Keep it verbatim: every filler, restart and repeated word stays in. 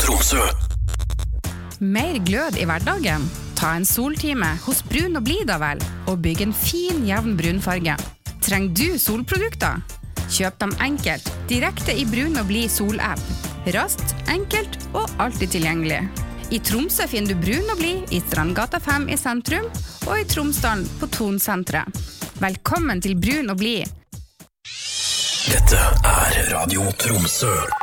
Tromsø. Mer glød i hverdagen? Ta en soltime hos Brun og Blid da vel, og bygg en fin, jevn brunfarge. Trenger du solprodukter? Kjøp dem enkelt, direkte i Brun og Blid sol-app. Raskt, enkelt og alltid tilgjengelig. I Tromsø finner du Brun og Blid i Strandgata fem i sentrum, og i Tromsdalen på Tonsentret. Velkommen til Brun og Blid. Dette er Radio Tromsø.